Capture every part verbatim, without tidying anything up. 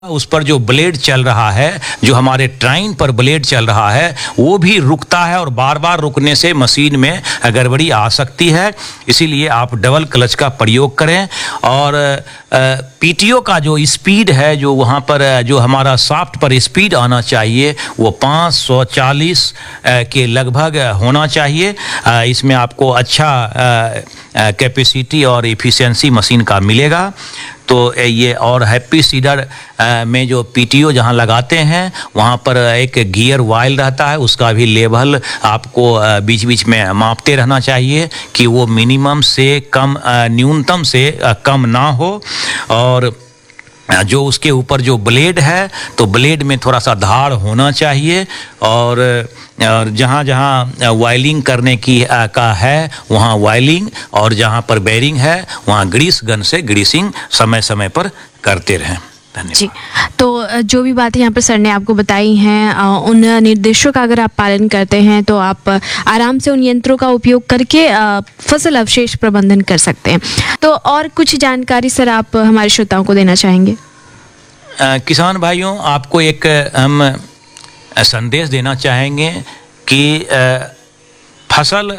उस पर जो ब्लेड चल रहा है, जो हमारे ट्राइन पर ब्लेड चल रहा है, वो भी रुकता है और बार बार रुकने से मशीन में गड़बड़ी आ सकती है। इसीलिए आप डबल क्लच का प्रयोग करें। और पीटीओ का जो स्पीड है, जो वहाँ पर जो हमारा शाफ्ट पर स्पीड आना चाहिए, वो पाँच सौ चालीस के लगभग होना चाहिए। इसमें आपको अच्छा कैपेसिटी और इफ़िशियंसी मशीन का मिलेगा। तो ये और हैप्पी सीडर में जो पीटीओ जहाँ लगाते हैं, वहाँ पर एक गियर वाइल रहता है, उसका भी लेवल आपको बीच बीच में मापते रहना चाहिए कि वो मिनिमम से कम, न्यूनतम से कम ना हो। और जो उसके ऊपर जो ब्लेड है, तो ब्लेड में थोड़ा सा धार होना चाहिए। और और जहाँ जहाँ वायलिंग करने की आ, का है, वहाँ वायलिंग, और जहाँ पर बेरिंग है, वहाँ ग्रीस गन से ग्रीसिंग समय समय पर करते रहें। धन्यवाद जी। तो जो भी बातें यहाँ पर सर ने आपको बताई हैं, उन निर्देशों का अगर आप पालन करते हैं तो आप आराम से उन यंत्रों का उपयोग करके फसल अवशेष प्रबंधन कर सकते हैं। तो और कुछ जानकारी सर आप हमारे श्रोताओं को देना चाहेंगे? आ, किसान भाइयों, आपको एक हम संदेश देना चाहेंगे कि फसल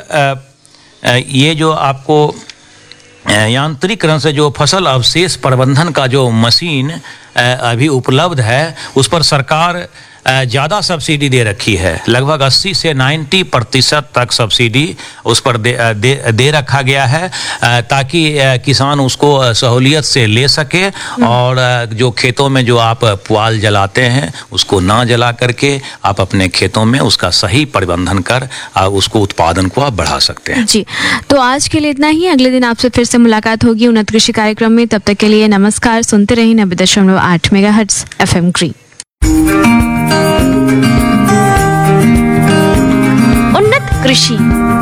ये जो आपको यांत्रिकरण से जो फसल अवशेष प्रबंधन का जो मशीन अभी उपलब्ध है, उस पर सरकार ज़्यादा सब्सिडी दे रखी है। लगभग अस्सी से नब्बे प्रतिशत तक सब्सिडी उस पर दे, दे, दे रखा गया है, ताकि किसान उसको सहूलियत से ले सके। और जो खेतों में जो आप पुआल जलाते हैं, उसको ना जला करके आप अपने खेतों में उसका सही प्रबंधन कर उसको उत्पादन को आप बढ़ा सकते हैं। जी, तो आज के लिए इतना ही। अगले दिन आपसे फिर से मुलाकात होगी उन्नत कृषि कार्यक्रम में। तब तक के लिए नमस्कार। सुनते रहिए नब्बे दशमलव आठ मेगाहर्ट्ज एफ एम ग्रीन। उन्नत कृषि।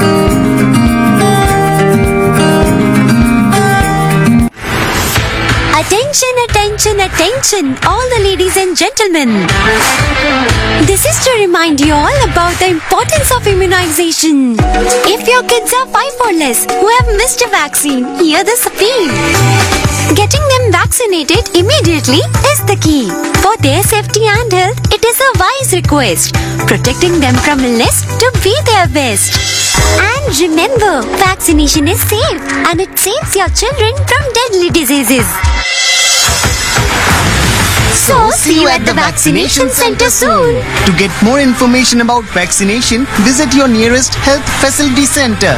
Attention, attention, attention, all the ladies and gentlemen. This is to remind you all about the importance of immunization. If your kids are five or less who have missed a vaccine, hear this appeal. Getting them vaccinated immediately is the key. For their safety and health, it is a wise request. Protecting them from illness to be their best. And remember, vaccination is safe and it saves your children from deadly diseases. So, see you at the vaccination center soon. To get more information about vaccination, visit your nearest health facility center.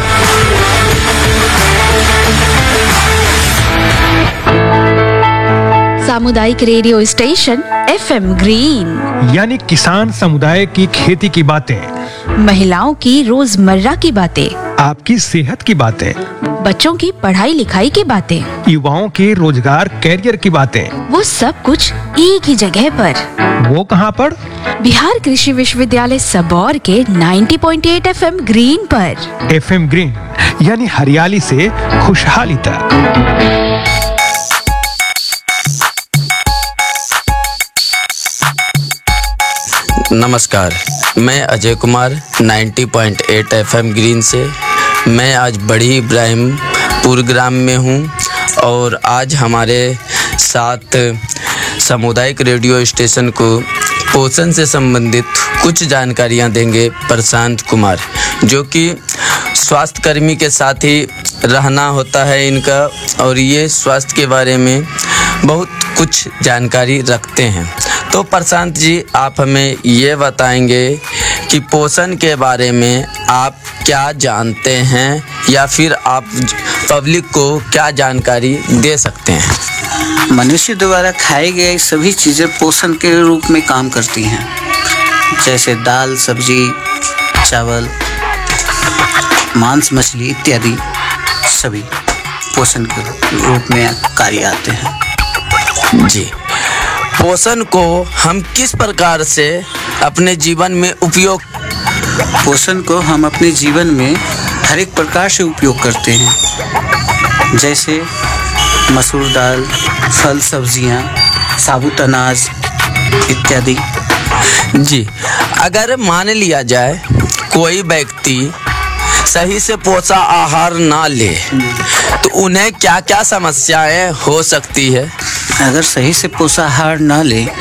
सामुदायिक radio station F M green, यानी किसान समुदाय की खेती की बातें, महिलाओं की रोजमर्रा की बातें, आपकी सेहत की बातें, बच्चों की पढ़ाई लिखाई की बातें, युवाओं के रोजगार कैरियर की बातें, वो सब कुछ एक ही जगह पर। वो कहाँ पर? बिहार कृषि विश्वविद्यालय सबौर के नब्बे पॉइंट आठ एफ एम ग्रीन पर। एफ एम ग्रीन यानी हरियाली से खुशहाली तक। नमस्कार, मैं अजय कुमार नब्बे पॉइंट आठ एफ एम ग्रीन से। मैं आज बड़ी इब्राहिमपुर ग्राम में हूँ और आज हमारे साथ सामुदायिक रेडियो स्टेशन को पोषण से संबंधित कुछ जानकारियाँ देंगे प्रशांत कुमार, जो कि स्वास्थ्य कर्मी के साथ ही रहना होता है इनका, और ये स्वास्थ्य के बारे में बहुत कुछ जानकारी रखते हैं। तो प्रशांत जी, आप हमें ये बताएंगे कि पोषण के बारे में आप क्या जानते हैं, या फिर आप पब्लिक को क्या जानकारी दे सकते हैं? मनुष्य द्वारा खाए गए सभी चीज़ें पोषण के रूप में काम करती हैं, जैसे दाल, सब्जी, चावल, मांस, मछली इत्यादि सभी पोषण के रूप में कार्य आते हैं। जी, पोषण को हम किस प्रकार से अपने जीवन में उपयोग? पोषण को हम अपने जीवन में हर एक प्रकार से उपयोग करते हैं, जैसे मसूर दाल, फल, सब्जियां, साबुत अनाज इत्यादि। जी, अगर मान लिया जाए कोई व्यक्ति सही से पोषक आहार ना ले, तो उन्हें क्या क्या समस्याएं हो सकती है? अगर सही से पोषाहार न ले